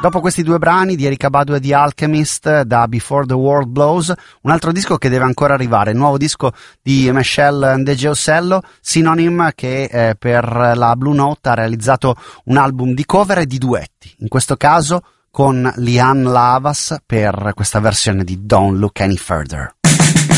Dopo questi due brani di Erykah Badu e The Alchemist da Before the World Blows, un altro disco che deve ancora arrivare, il nuovo disco di Michelle Ndegeocello, Synonym, che per la Blue Note ha realizzato un album di cover e di duetti, in questo caso con Lianne La Havas per questa versione di Don't Look Any Further.